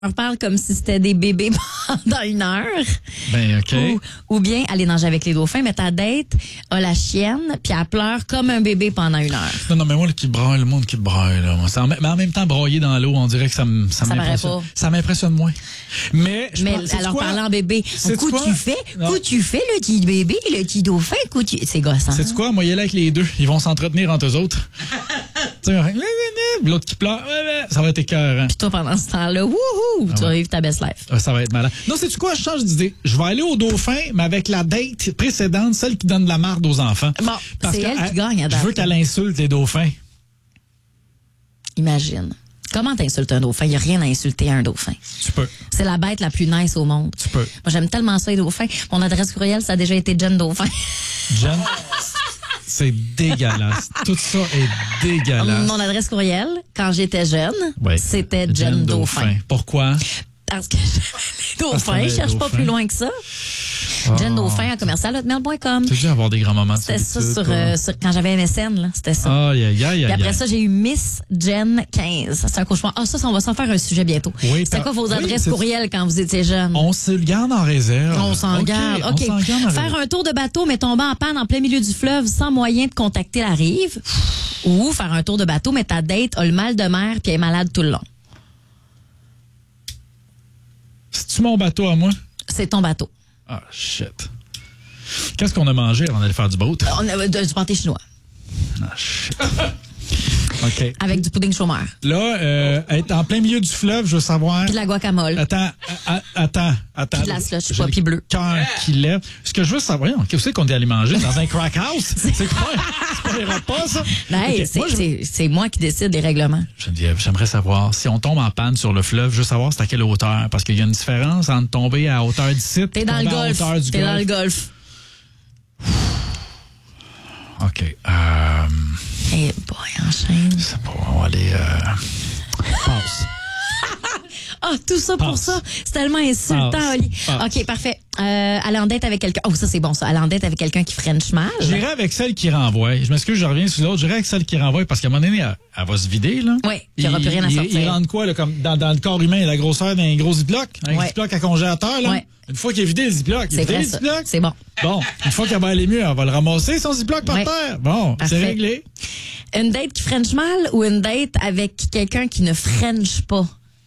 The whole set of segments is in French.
leur parle comme si c'était des bébés pendant 1 heure. Ben, OK. Ou bien aller nager avec les dauphins, mais ta date a la chienne, puis elle pleure comme un bébé pendant 1 heure. Non, mais moi, le monde qui braille, là. Mais en même temps, broyer dans l'eau, on dirait que ça m'impressionne. Ça m'impressionne moins. Mais alors, parlant bébé, tu fais le petit bébé, le petit dauphin, c'est gossant. Sais-tu quoi? Moi, y aller avec les deux. Ils vont s'entretenir entre eux autres. L'autre qui pleure, ça va être écœurant. Puis toi, pendant ce temps-là, wouhou, tu vas vivre ta best life. Ça va être malade. Non, sais-tu quoi? Je change d'idée. Je vais aller au dauphin, mais avec la date précédente, celle qui donne de la marde aux enfants. Bon, c'est elle qui gagne à date. Je veux qu'elle insulte les dauphins. Imagine. Comment t'insultes un dauphin? Il n'y a rien à insulter à un dauphin. Tu peux. C'est la bête la plus nice au monde. Tu peux. Moi, j'aime tellement ça, les dauphins. Mon adresse courriel, ça a déjà été Jen Dauphin. Jen? C'est dégueulasse. Tout ça est dégueulasse. Mon adresse courriel, quand j'étais jeune, c'était Jen Dauphin. Pourquoi? Parce que les dauphins, je cherche pas plus loin que ça. Jen Dauphin, @commercial@hotmail.com. Tu as dû avoir des grands moments de C'était ça sur quand j'avais MSN, là. C'était ça. Puis après ça, j'ai eu Miss Jen 15. C'est un cauchemar. Ça, on va s'en faire un sujet bientôt. Oui, c'était quoi vos adresses courriels quand vous étiez jeune? On se le garde en réserve. On s'en garde. OK. Faire un tour de bateau, mais tomber en panne en plein milieu du fleuve sans moyen de contacter la rive. Ou faire un tour de bateau, mais ta date a le mal de mer puis elle est malade tout le long. C'est-tu mon bateau à moi? C'est ton bateau. Ah, shit. Qu'est-ce qu'on a mangé avant d'aller faire du boat? On a du pâté chinois. Ah, shit. OK. Avec du pudding chômeur. Là, être en plein milieu du fleuve, je veux savoir... Puis de la guacamole. Attends. Puis de la slush, pas puis bleu. Cœur qui lève. Ce que je veux savoir, qu'est-ce qu'on est allé manger dans un crack house? C'est pas les repas, ça? Hey, okay. C'est moi qui décide des règlements. J'aimerais savoir, si on tombe en panne sur le fleuve, je veux savoir c'est à quelle hauteur. Parce qu'il y a une différence entre tomber à hauteur d'ici et tomber à hauteur du golfe. T'es dans le golfe. OK. Eh boy, enchaîne. C'est bon, on va aller... Passe. Ah, tout ça pour ça. C'est tellement insultant, Oli. OK, parfait. Aller en date avec quelqu'un. Oh, ça, c'est bon, ça. Aller en date avec quelqu'un qui french mal. J'irai avec celle qui renvoie. Je m'excuse, je reviens sur l'autre. J'irai avec celle qui renvoie parce qu'à un moment donné, elle va se vider, là. Oui, il n'y aura plus rien à sortir. Il rentre quoi, là, comme dans le corps humain, la grosseur d'un gros ziploc? Un ziploc à congélateur, là? Ouais. Une fois qu'il est vidé, le ziploc. C'est vrai, ça. C'est bon. Bon, une fois qu'elle va aller mieux, elle va le ramasser, son ziploc par terre. Bon, c'est réglé. Une date qui french mal ou une date avec quelqu'un qui ne french pas?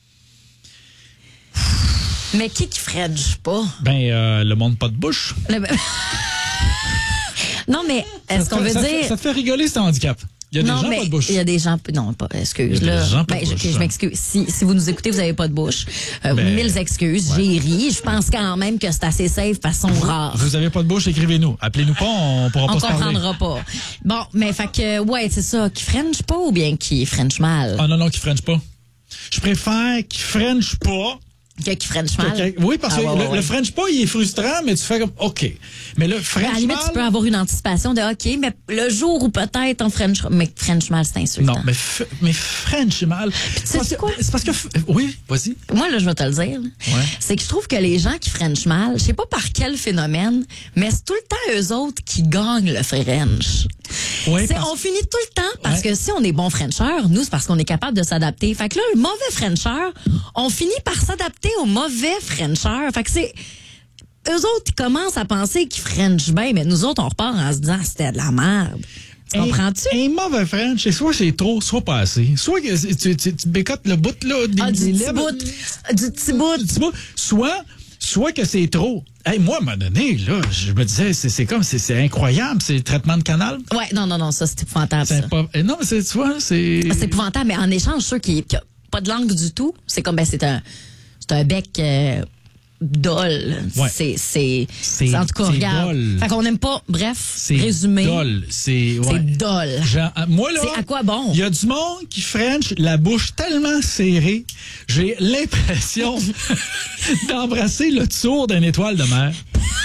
Mais qui french pas? Le monde pas de bouche. Non, mais est-ce qu'on veut dire... Ça te fait rigoler, c'est un handicap. Il y a des gens pas de bouche. Il y a des gens... Non, pas... Excuse. Il y a des gens pas de bouche. Je m'excuse. Si vous nous écoutez, vous n'avez pas de bouche. Mille excuses. Ouais. J'ai ri. Je pense quand même que c'est assez safe parce qu'ils sont rares. Vous n'avez pas de bouche, écrivez-nous. Appelez-nous pas, on pourra pas se parler. On comprendra pas. Bon, mais fait que... c'est ça. Qui french pas ou bien qui french mal? Ah non, qui french pas. Je préfère qui french pas... Qui french mal. Oui, parce que le French pas, il est frustrant, mais tu fais comme, OK. Mais le French mal... À la limite, tu peux avoir une anticipation de, OK, mais le jour où peut-être en French... Mais French mal, c'est insultant. Non, mais French mal... C'est quoi? C'est parce que... Oui, vas-y. Moi, là, je vais te le dire. Ouais. C'est que je trouve que les gens qui French mal, je sais pas par quel phénomène, mais c'est tout le temps eux autres qui gagnent le French. Oui, on finit tout le temps, parce que si on est bon Frencheur, nous, c'est parce qu'on est capable de s'adapter. Fait que là, le mauvais Frencheur, on finit par s'adapter au mauvais Frencheur. Fait que c'est... Eux autres, ils commencent à penser qu'ils French bien, mais nous autres, on repart en se disant, c'était de la merde. Tu comprends-tu? Un mauvais French, soit c'est trop, soit pas assez. Soit que tu bécotes le bout, là, du petit bout. Soit que c'est trop. Hey, moi, à un moment donné, là, je me disais, c'est incroyable, c'est le traitement de canal. Ouais, non, ça, c'est épouvantable, ça. Non, mais tu vois, c'est... C'est épouvantable, mais en échange, ceux qui n'ont pas de langue du tout, c'est comme, c'est un bec... dol. Ouais. C'est en tout cas, regarde. Dol. Fait qu'on n'aime pas, bref, résumé. C'est dol. Moi, là. C'est à quoi bon? Il y a du monde qui French la bouche tellement serrée, j'ai l'impression d'embrasser le tour d'une étoile de mer.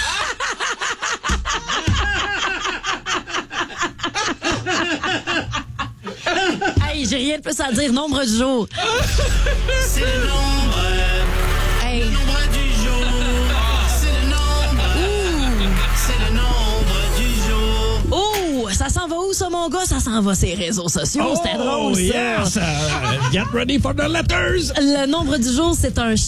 Hey, j'ai rien de plus à dire. Nombre du jour. C'est le nombre. Hey. Le nombre du jour. C'est le nombre. C'est le nombre du jour. Oh, ça s'en va où, ça, mon gars? Ça s'en s'en va ses réseaux sociaux. C'était drôle, ça. Yes! Get ready for the letters! Le nombre du jour, c'est un